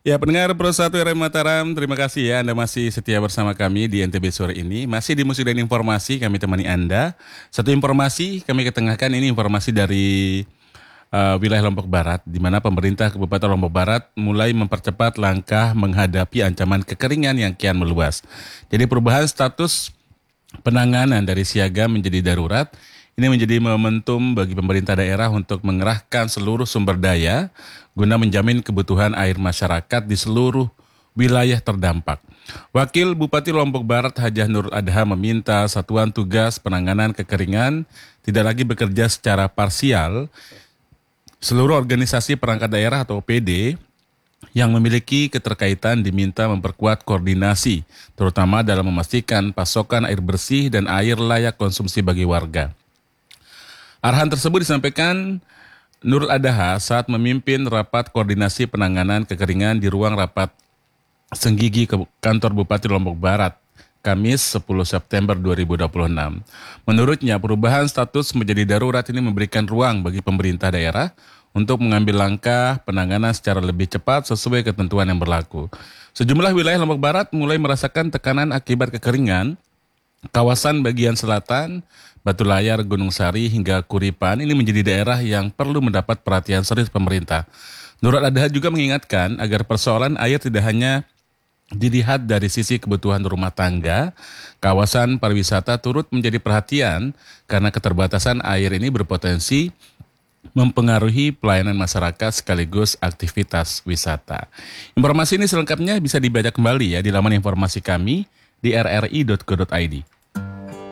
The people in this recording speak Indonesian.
Ya, pendengar Pro 1 RM Mataram, terima kasih ya Anda masih setia bersama kami di NTB sore ini. Masih di Musik dan Informasi, kami temani Anda. Satu informasi kami ketengahkan, ini informasi dari wilayah Lombok Barat, di mana pemerintah Kabupaten Lombok Barat mulai mempercepat langkah menghadapi ancaman kekeringan yang kian meluas. Jadi perubahan status penanganan dari siaga menjadi darurat ini menjadi momentum bagi pemerintah daerah untuk mengerahkan seluruh sumber daya guna menjamin kebutuhan air masyarakat di seluruh wilayah terdampak. Wakil Bupati Lombok Barat Hajah Nurul Adha meminta Satuan Tugas Penanganan Kekeringan tidak lagi bekerja secara parsial. Seluruh organisasi perangkat daerah atau OPD yang memiliki keterkaitan diminta memperkuat koordinasi, terutama dalam memastikan pasokan air bersih dan air layak konsumsi bagi warga. Arahan tersebut disampaikan Nurul Adha saat memimpin rapat koordinasi penanganan kekeringan di ruang rapat Senggigi ke kantor Bupati Lombok Barat, Kamis 10 September 2026. Menurutnya, perubahan status menjadi darurat ini memberikan ruang bagi pemerintah daerah untuk mengambil langkah penanganan secara lebih cepat sesuai ketentuan yang berlaku. Sejumlah wilayah Lombok Barat mulai merasakan tekanan akibat kekeringan. Kawasan bagian selatan, Batu Layar, Gunung Sari, hingga Kuripan ini menjadi daerah yang perlu mendapat perhatian serius pemerintah. Nurul Adha juga mengingatkan agar persoalan air tidak hanya dilihat dari sisi kebutuhan rumah tangga, kawasan pariwisata turut menjadi perhatian karena keterbatasan air ini berpotensi mempengaruhi pelayanan masyarakat sekaligus aktivitas wisata. Informasi ini selengkapnya bisa dibaca kembali ya di laman informasi kami di rri.go.id.